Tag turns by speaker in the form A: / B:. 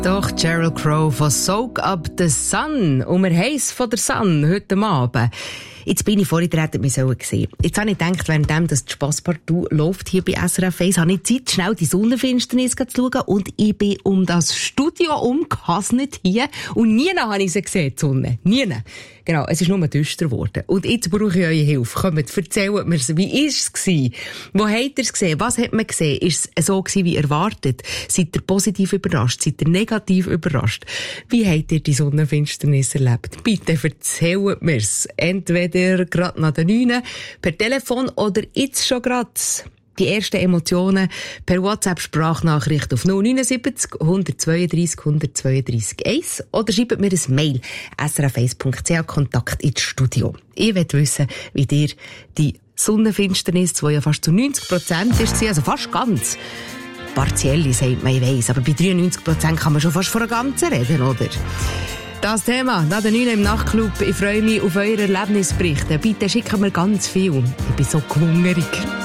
A: Doch, Sheryl Crow von Soak Up the Sun. Und wir haben es von der Sun heute Abend. Jetzt bin ich vorhin wir sollen sehen. Jetzt habe ich gedacht, währenddem das Spasspartout läuft hier bei SRF 1, habe ich Zeit, schnell die Sonnenfinsternis zu schauen. Und ich bin um das Studio umgehasnet hier. Und nie habe ich sie gesehen, die Sonne. Nie. Genau, es ist nur düster geworden. Und jetzt brauche ich eure Hilfe. Kommt, erzählt mir, wie ist es gewesen? Wo habt ihr es gesehen? Was hat man gesehen? Ist es so gewesen, wie erwartet? Seid ihr positiv überrascht? Seid ihr negativ überrascht? Wie habt ihr die Sonnenfinsternis erlebt? Bitte erzählt mir's. Entweder gerade nach den 9 per Telefon oder jetzt schon gerade. Die ersten Emotionen per WhatsApp-Sprachnachricht auf 079 132 132 1 oder schreibt mir ein Mail srf1.ch Kontakt ins Studio. Ich will wissen, wie dir die Sonnenfinsternis, die ja fast zu 90% ist, also fast ganz partiell, sagt man, ich weiss, aber bei 93% kann man schon fast von einer ganzen reden, oder? Das Thema, nach den 9 im Nachtclub. Ich freue mich auf eure Erlebnisberichte. Bitte schickt mir ganz viel. Ich bin so hungrig.